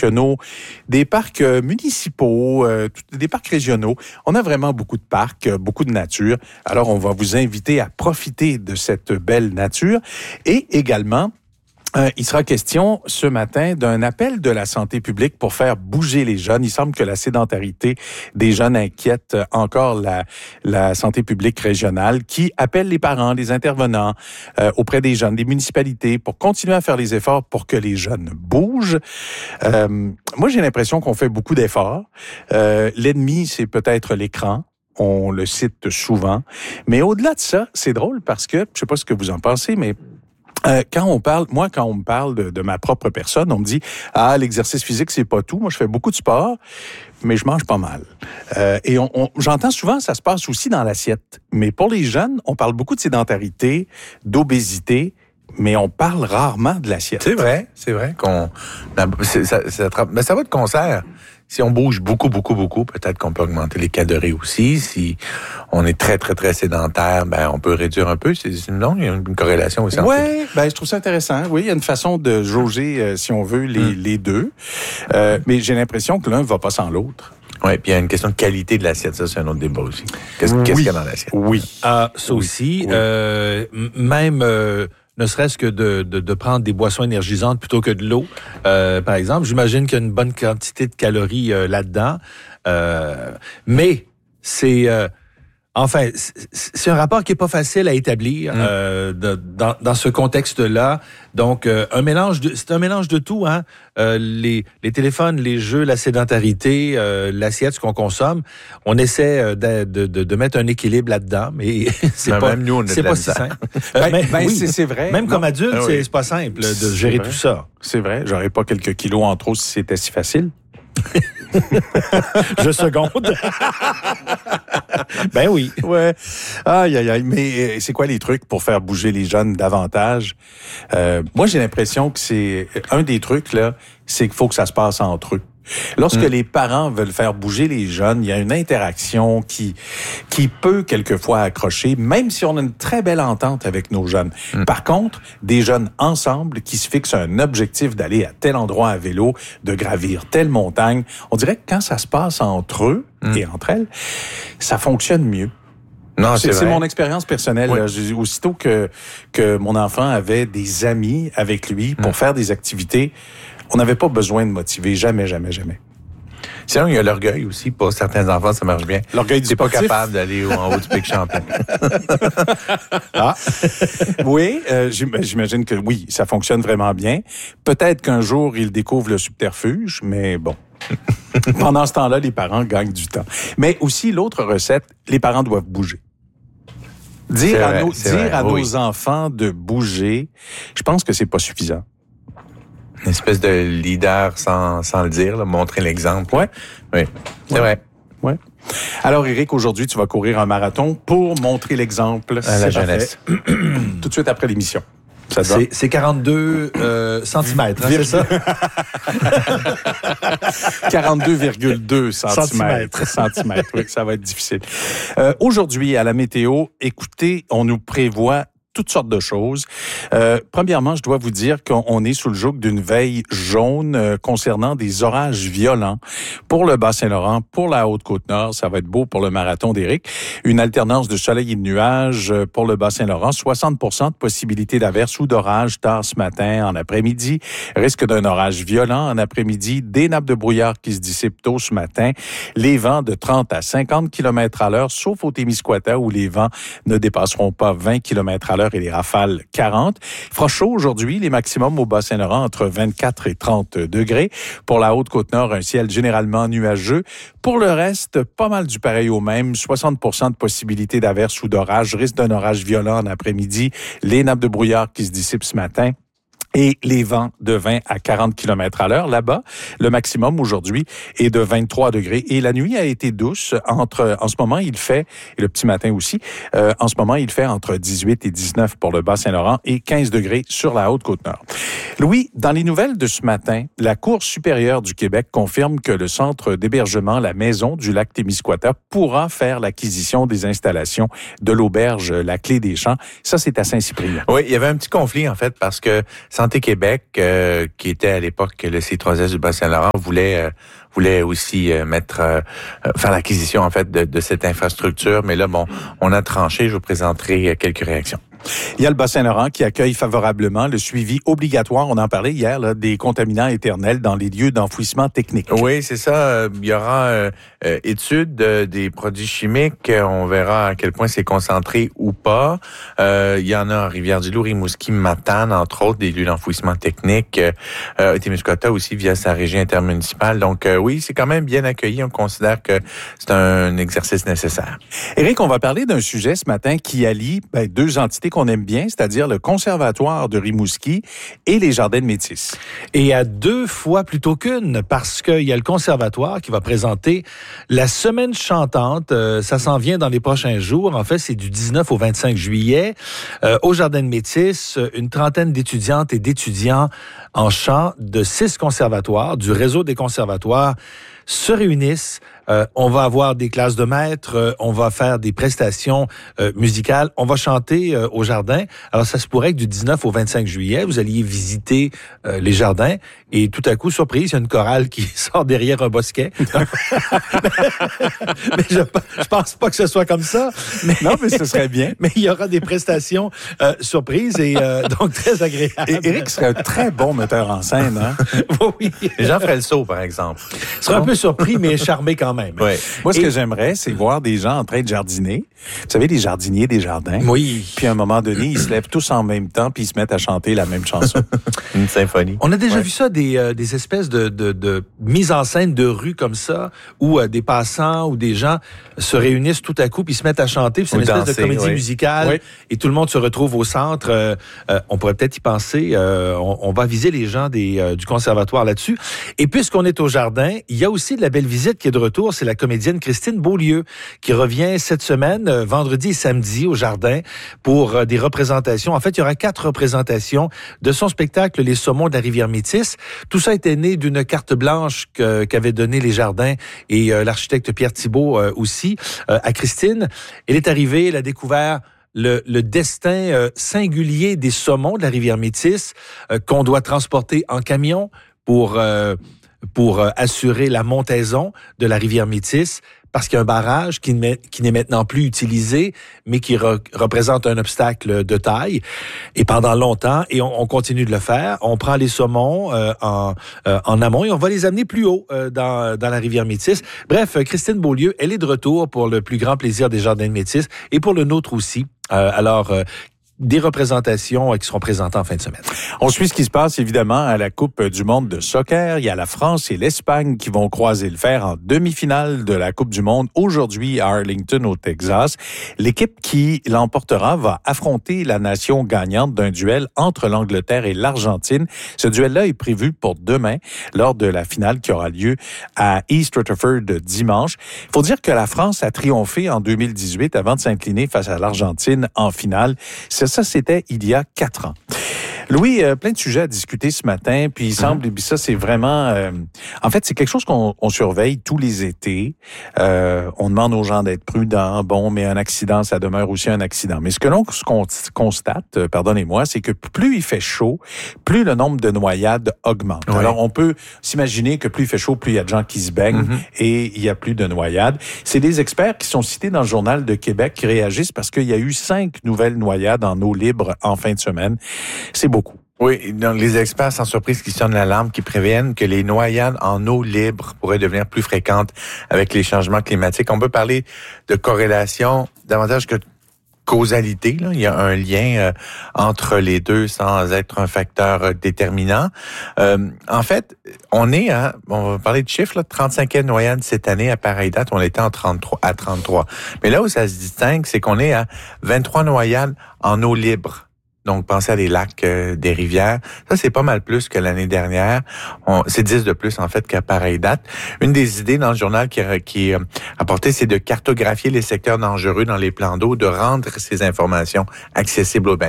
nationaux, des parcs municipaux, des parcs régionaux. On a vraiment beaucoup de parcs, beaucoup de nature. Alors, on va vous inviter à profiter de cette belle nature et également il sera question ce matin d'un appel de la santé publique pour faire bouger les jeunes. Il semble que la sédentarité des jeunes inquiète encore la santé publique régionale qui appelle les parents, les intervenants auprès des jeunes, des municipalités pour continuer à faire les efforts pour que les jeunes bougent. Moi, j'ai l'impression qu'on fait beaucoup d'efforts. L'ennemi, c'est peut-être l'écran. On le cite souvent. Mais au-delà de ça, c'est drôle parce que, je sais pas ce que vous en pensez, mais quand on me parle de ma propre personne, on me dit « Ah, l'exercice physique, c'est pas tout. Moi, je fais beaucoup de sport, mais je mange pas mal. » Et j'entends souvent, ça se passe aussi dans l'assiette. Mais pour les jeunes, on parle beaucoup de sédentarité, d'obésité, mais on parle rarement de l'assiette. C'est vrai ça va de concert. Si on bouge beaucoup, peut-être qu'on peut augmenter les calories aussi. Si on est très, très, très sédentaire, on peut réduire un peu. Non, il y a une corrélation aussi. Oui, je trouve ça intéressant. Oui, il y a une façon de jauger, si on veut, les deux. Mais j'ai l'impression que l'un ne va pas sans l'autre. Oui, puis il y a une question de qualité de l'assiette. Ça, c'est un autre débat aussi. Qu'est-ce qu'il y a dans l'assiette? Oui. Ça aussi, même... ne serait-ce que de prendre des boissons énergisantes plutôt que de l'eau, par exemple. J'imagine qu'il y a une bonne quantité de calories là-dedans. Mais c'est... c'est un rapport qui est pas facile à établir dans ce contexte-là. Donc, c'est un mélange de tout, hein. Les téléphones, les jeux, la sédentarité, l'assiette, ce qu'on consomme. On essaie de mettre un équilibre là-dedans, mais c'est pas si simple. C'est vrai. Même comme adulte, c'est pas simple de gérer tout ça. C'est vrai. J'aurais pas quelques kilos en trop si c'était si facile. Je seconde. Ben oui. Ouais. Aïe. Mais c'est quoi les trucs pour faire bouger les jeunes davantage? Moi, j'ai l'impression que c'est un des trucs, là, c'est qu'il faut que ça se passe entre eux. Lorsque les parents veulent faire bouger les jeunes, il y a une interaction qui peut quelquefois accrocher, même si on a une très belle entente avec nos jeunes. Par contre, des jeunes ensemble qui se fixent un objectif d'aller à tel endroit à vélo, de gravir telle montagne, on dirait que quand ça se passe entre eux et entre elles, ça fonctionne mieux. Non, c'est mon expérience personnelle. Oui. Aussitôt que mon enfant avait des amis avec lui pour faire des activités, on n'avait pas besoin de motiver, jamais. Sinon, il y a l'orgueil aussi. Pour certains enfants, ça marche bien. L'orgueil du sportif. T'es pas capable d'aller en haut du pic Champlain. Oui, j'imagine que oui, ça fonctionne vraiment bien. Peut-être qu'un jour, ils découvrent le subterfuge, mais bon. Pendant ce temps-là, les parents gagnent du temps. Mais aussi, l'autre recette, les parents doivent bouger. Dire à nos enfants de bouger, je pense que c'est pas suffisant. Une espèce de leader sans le dire, là, montrer l'exemple. Oui, c'est vrai. Ouais. Alors, Éric, aujourd'hui, tu vas courir un marathon pour montrer l'exemple à la jeunesse. Tout de suite après l'émission. C'est 42 centimètres, c'est ça? 42,2 centimètres. Oui, ça va être difficile. Aujourd'hui, à la météo, écoutez, on nous prévoit toutes sortes de choses. Premièrement, je dois vous dire qu'on est sous le joug d'une veille jaune concernant des orages violents pour le Bas-Saint-Laurent, pour la Haute-Côte-Nord. Ça va être beau pour le marathon d'Éric. Une alternance de soleil et de nuages pour le Bas-Saint-Laurent. 60% de possibilité d'averse ou d'orage tard ce matin, en après-midi. Risque d'un orage violent en après-midi. Des nappes de brouillard qui se dissipent tôt ce matin. Les vents de 30 à 50 km à l'heure, sauf au Témiscouata où les vents ne dépasseront pas 20 km à l'heure et les rafales 40. Il fera chaud aujourd'hui, les maximums au Bas-Saint-Laurent entre 24 et 30 degrés. Pour la Haute-Côte-Nord, un ciel généralement nuageux. Pour le reste, pas mal du pareil au même. 60% de possibilité d'averse ou d'orage. Risque d'un orage violent en après-midi. Les nappes de brouillard qui se dissipent ce matin. Et les vents de 20 à 40 km à l'heure. Là-bas, le maximum aujourd'hui est de 23 degrés. Et la nuit a été douce. En ce moment, il fait, et le petit matin aussi, en ce moment, il fait entre 18 et 19 pour le Bas-Saint-Laurent et 15 degrés sur la Haute-Côte-Nord. Louis, dans les nouvelles de ce matin, la Cour supérieure du Québec confirme que le centre d'hébergement La Maison du lac Témiscouata pourra faire l'acquisition des installations de l'auberge La Clé des Champs. Ça, c'est à Saint-Cyprien. Oui, il y avait un petit conflit, en fait, parce que Santé Québec, qui était à l'époque le C3S du Bas-Saint-Laurent, voulait aussi faire l'acquisition en fait de cette infrastructure. Mais là, bon, on a tranché. Je vous présenterai quelques réactions. Il y a le Bas-Saint-Laurent qui accueille favorablement le suivi obligatoire, on en parlait hier, là, des contaminants éternels dans les lieux d'enfouissement technique. Oui, c'est ça. Il y aura étude des produits chimiques. On verra à quel point c'est concentré ou pas. Il y en a à Rivière-du-Loup, Rimouski, Matane, entre autres, des lieux d'enfouissement technique. Témiscouata aussi via sa régie intermunicipale. Donc oui, c'est quand même bien accueilli. On considère que c'est un exercice nécessaire. Éric, on va parler d'un sujet ce matin qui allie deux entités qu'on aime bien, c'est-à-dire le Conservatoire de Rimouski et les Jardins de Métis. Et à 2 fois plutôt qu'une, parce qu'il y a le Conservatoire qui va présenter la semaine chantante. Ça s'en vient dans les prochains jours. En fait, c'est du 19 au 25 juillet. Au Jardin de Métis, une trentaine d'étudiantes et d'étudiants en chant de 6 conservatoires, du réseau des conservatoires, se réunissent. On va avoir des classes de maîtres, on va faire des prestations musicales, on va chanter au jardin. Alors, ça se pourrait que du 19 au 25 juillet, vous alliez visiter les jardins et tout à coup, surprise, il y a une chorale qui sort derrière un bosquet. Mais je pense pas que ce soit comme ça. Mais, non, mais ce serait bien. Mais il y aura des prestations surprises et donc très agréables. Et Éric serait un très bon metteur en scène. Hein? Oui. Jean Frelseau, par exemple. Je serais un peu surpris, mais charmé quand même. Ouais. Moi, ce que j'aimerais, c'est voir des gens en train de jardiner. Vous savez, les jardiniers des jardins. Oui. Puis à un moment donné, ils se lèvent tous en même temps puis ils se mettent à chanter la même chanson. Une symphonie. On a déjà vu ça, des espèces de mise en scène de rue comme ça, où des passants ou des gens se réunissent tout à coup puis se mettent à chanter. Puis c'est une espèce de comédie musicale et tout le monde se retrouve au centre. On pourrait peut-être y penser. On va viser les gens du conservatoire là-dessus. Et puisqu'on est au jardin, il y a aussi de la belle visite qui est de retour. C'est la comédienne Christine Beaulieu qui revient cette semaine, vendredi et samedi, au jardin pour des représentations. En fait, il y aura 4 représentations de son spectacle Les Saumons de la Rivière-Métis. Tout ça était né d'une carte blanche qu'avaient donné les jardins et l'architecte Pierre Thibault aussi à Christine. Elle est arrivée, elle a découvert le destin singulier des saumons de la Rivière-Métis qu'on doit transporter en camion pour assurer la montaison de la Rivière-Métis, parce qu'il y a un barrage qui n'est maintenant plus utilisé, mais qui représente un obstacle de taille. Et pendant longtemps, et on continue de le faire, on prend les saumons en amont et on va les amener plus haut dans la Rivière-Métis. Bref, Christine Beaulieu, elle est de retour pour le plus grand plaisir des Jardins de Métis et pour le nôtre aussi. Des représentations qui seront présentées en fin de semaine. On suit ce qui se passe évidemment à la Coupe du monde de soccer. Il y a la France et l'Espagne qui vont croiser le fer en demi-finale de la Coupe du monde aujourd'hui à Arlington au Texas. L'équipe qui l'emportera va affronter la nation gagnante d'un duel entre l'Angleterre et l'Argentine. Ce duel-là est prévu pour demain lors de la finale qui aura lieu à East Rutherford dimanche. Il faut dire que la France a triomphé en 2018 avant de s'incliner face à l'Argentine en finale. Ça, c'était il y a 4 ans. Louis, plein de sujets à discuter ce matin, puis il semble, puis ça, c'est vraiment... en fait, c'est quelque chose qu'on surveille tous les étés. On demande aux gens d'être prudents. Bon, mais un accident, ça demeure aussi un accident. Mais ce que l'on constate, pardonnez-moi, c'est que plus il fait chaud, plus le nombre de noyades augmente. Oui. Alors, on peut s'imaginer que plus il fait chaud, plus il y a de gens qui se baignent et il y a plus de noyades. C'est des experts qui sont cités dans le Journal de Québec qui réagissent parce qu'il y a eu 5 nouvelles noyades en eau libre en fin de semaine. C'est beaucoup. Oui, donc les experts, sans surprise, qui sonnent l'alarme, qui préviennent que les noyades en eau libre pourraient devenir plus fréquentes avec les changements climatiques. On peut parler de corrélation davantage que de causalité. Là. Il y a un lien entre les deux sans être un facteur déterminant. En fait, on va parler de chiffres, là, 35e noyade cette année. À pareille date, on était à 33. Mais là où ça se distingue, c'est qu'on est à 23 noyades en eau libre. Donc, pensez à des lacs, des rivières. Ça, c'est pas mal plus que l'année dernière. C'est 10 de plus, en fait, qu'à pareille date. Une des idées dans le journal qui est apportée, c'est de cartographier les secteurs dangereux dans les plans d'eau, de rendre ces informations accessibles aux baigneurs.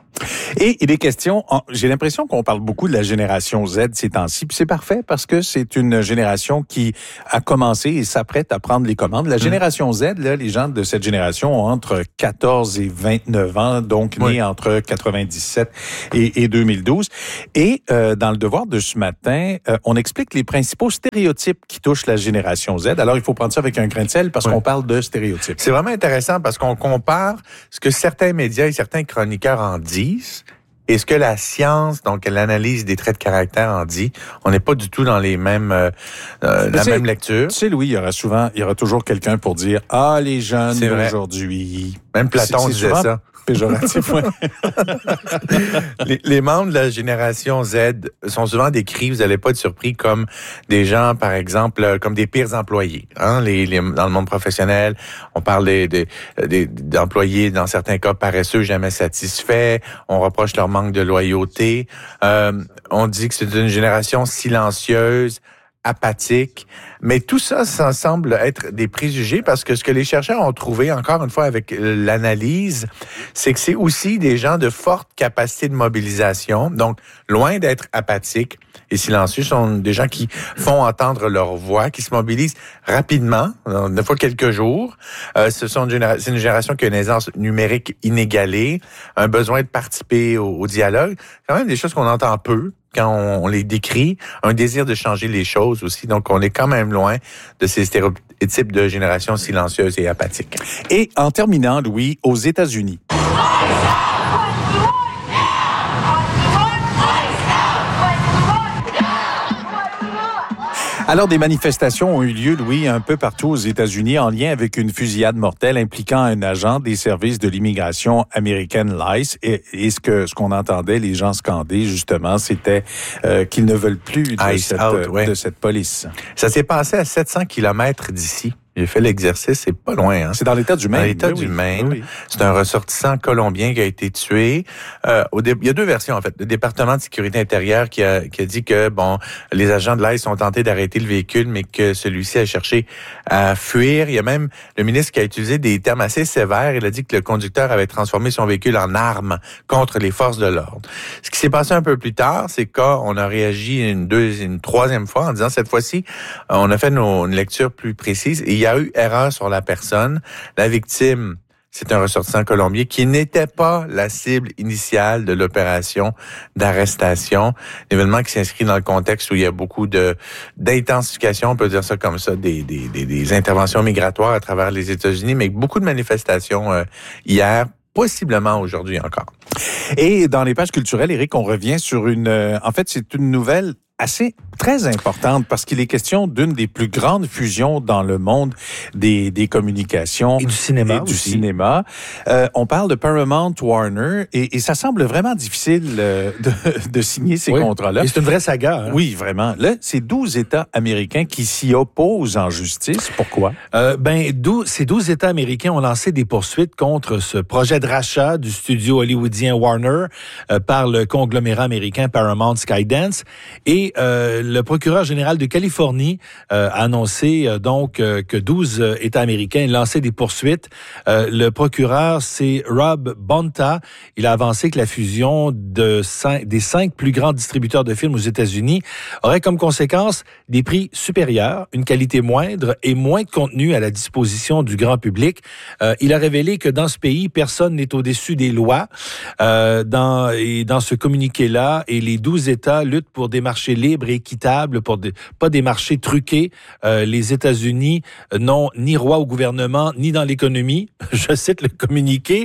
Et il est question, j'ai l'impression qu'on parle beaucoup de la génération Z ces temps-ci, puis c'est parfait parce que c'est une génération qui a commencé et s'apprête à prendre les commandes. La génération Z, là, les gens de cette génération ont entre 14 et 29 ans, donc nés entre 97 et 2012. Et dans le Devoir de ce matin, on explique les principaux stéréotypes qui touchent la génération Z. Alors, il faut prendre ça avec un grain de sel parce qu'on parle de stéréotypes. C'est vraiment intéressant parce qu'on compare ce que certains médias et certains chroniqueurs en disent et ce que la science, donc l'analyse des traits de caractère en dit. On n'est pas du tout dans les mêmes la même lecture. Tu sais, Louis, il y aura toujours quelqu'un pour dire les jeunes d'aujourd'hui. Même Platon disait ça. Péjoratif, ouais. les membres de la génération Z sont souvent décrits, vous n'allez pas être surpris, comme des gens, par exemple, comme des pires employés. Hein? Dans le monde professionnel, on parle d'employés, dans certains cas, paresseux, jamais satisfaits. On reproche leur manque de loyauté. On dit que c'est une génération silencieuse, apathique. Mais tout ça semble être des préjugés parce que ce que les chercheurs ont trouvé, encore une fois avec l'analyse, c'est que c'est aussi des gens de forte capacité de mobilisation. Donc, loin d'être apathiques et silencieux, sont des gens qui font entendre leur voix, qui se mobilisent rapidement, des fois quelques jours. C'est une génération qui a une aisance numérique inégalée, un besoin de participer au dialogue. Quand même des choses qu'on entend peu quand on les décrit, un désir de changer les choses aussi. Donc, on est quand même loin de ces stéréotypes de génération silencieuse et apathique. Et en terminant, Louis, aux États-Unis. Alors, des manifestations ont eu lieu, Louis, un peu partout aux États-Unis en lien avec une fusillade mortelle impliquant un agent des services de l'immigration américaine, l'ICE. Et ce qu'on entendait, les gens scander, justement, c'était qu'ils ne veulent plus de cette police. Ça s'est passé à 700 kilomètres d'ici. J'ai fait l'exercice, c'est pas loin. Hein? C'est dans l'État du Maine. Dans l'État du Maine. Oui. C'est un ressortissant colombien qui a été tué. Il y a deux versions, en fait. Le département de sécurité intérieure qui a dit que, les agents de l'ICE ont tenté d'arrêter le véhicule, mais que celui-ci a cherché à fuir. Il y a même le ministre qui a utilisé des termes assez sévères. Il a dit que le conducteur avait transformé son véhicule en arme contre les forces de l'ordre. Ce qui s'est passé un peu plus tard, c'est qu'on a réagi une troisième fois en disant, cette fois-ci, on a fait une lecture plus précise et il y a eu erreur sur la personne. La victime, c'est un ressortissant colombien qui n'était pas la cible initiale de l'opération d'arrestation. Un événement qui s'inscrit dans le contexte où il y a beaucoup d'intensification, on peut dire ça comme ça, des interventions migratoires à travers les États-Unis, mais beaucoup de manifestations hier, possiblement aujourd'hui encore. Et dans les pages culturelles, Éric, on revient sur en fait, c'est une nouvelle très importante parce qu'il est question d'une des plus grandes fusions dans le monde des communications et du cinéma. Et du cinéma. On parle de Paramount Warner et ça semble vraiment difficile de signer ces contrats-là. Et c'est une vraie saga. Hein? Oui, vraiment. Là, c'est 12 États américains qui s'y opposent en justice. Pourquoi? Ces 12 États américains ont lancé des poursuites contre ce projet de rachat du studio hollywoodien Warner par le conglomérat américain Paramount Skydance. Et le procureur général de Californie a annoncé que 12 États américains lançaient des poursuites. Le procureur, c'est Rob Bonta. Il a avancé que la fusion des 5 plus grands distributeurs de films aux États-Unis aurait comme conséquence des prix supérieurs, une qualité moindre et moins de contenu à la disposition du grand public. Il a révélé que dans ce pays, personne n'est au-dessus des lois. Dans ce communiqué-là, et les 12 États luttent pour des marchés libres et équitables, pas des marchés truqués. Les États-Unis n'ont ni roi au gouvernement, ni dans l'économie. Je cite le communiqué.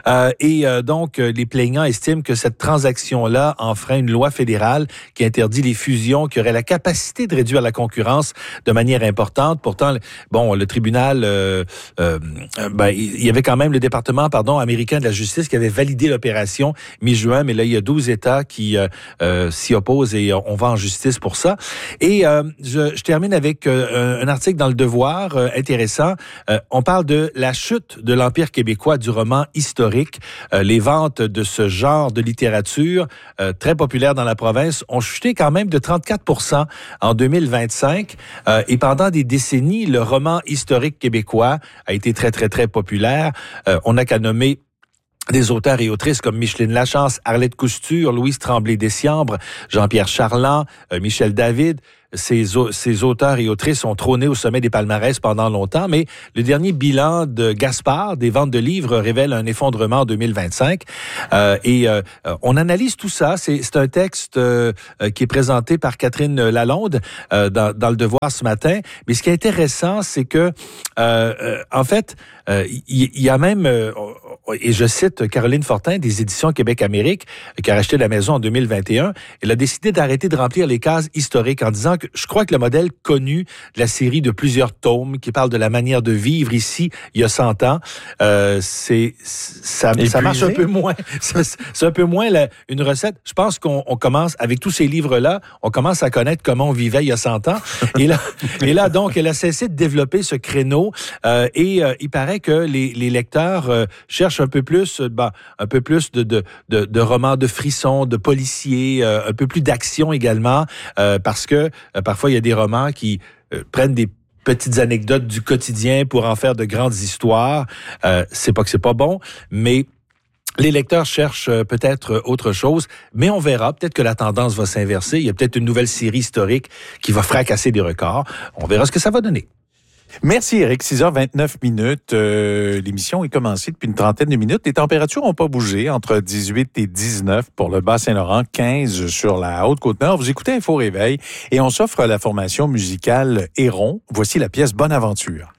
Donc, les plaignants estiment que cette transaction-là enfreint une loi fédérale qui interdit les fusions, qui aurait la capacité de réduire la concurrence de manière importante. Pourtant, le tribunal, il y avait quand même le département, américain de la justice qui avait validé l'opération mi-juin, mais là, il y a 12 États qui s'y opposent et on va en justice pour ça. Et je termine avec un article dans Le Devoir intéressant. On parle de la chute de l'Empire québécois du roman historique. Les ventes de ce genre de littérature très populaire dans la province ont chuté quand même de 34% en 2025. Et pendant des décennies, le roman historique québécois a été très, très, très populaire. On n'a qu'à nommer des auteurs et autrices comme Micheline Lachance, Arlette Cousture, Louise Tremblay-Dessiambre, Jean-Pierre Charland, Michel David. Ces auteurs et autrices ont trôné au sommet des palmarès pendant longtemps, mais le dernier bilan de Gaspard, des ventes de livres, révèle un effondrement en 2025. On analyse tout ça. C'est un texte qui est présenté par Catherine Lalonde dans Le Devoir ce matin. Mais ce qui est intéressant, c'est que, en fait, il y a même, et je cite Caroline Fortin des éditions Québec-Amérique, qui a racheté la maison en 2021. Elle a décidé d'arrêter de remplir les cases historiques en disant que je crois que le modèle connu de la série de plusieurs tomes qui parle de la manière de vivre ici il y a 100 ans, ça marche un peu moins. C'est un peu moins une recette. Je pense qu'on commence, avec tous ces livres-là, on commence à connaître comment on vivait il y a 100 ans. Et là, donc, elle a cessé de développer ce créneau. Il paraît que les lecteurs cherchent un peu plus de romans de frissons, de policiers, un peu plus d'action également, parce que parfois il y a des romans qui prennent des petites anecdotes du quotidien pour en faire de grandes histoires. C'est pas que c'est pas bon, mais les lecteurs cherchent peut-être autre chose, mais on verra. Peut-être que la tendance va s'inverser. Il y a peut-être une nouvelle série historique qui va fracasser des records. On verra ce que ça va donner. Merci Eric, 6h29. L'émission est commencée depuis une trentaine de minutes. Les températures n'ont pas bougé, entre 18 et 19 pour le Bas-Saint-Laurent, 15 sur la Haute-Côte-Nord. Vous écoutez Info Réveil et on s'offre la formation musicale Héron. Voici la pièce Bonne Aventure.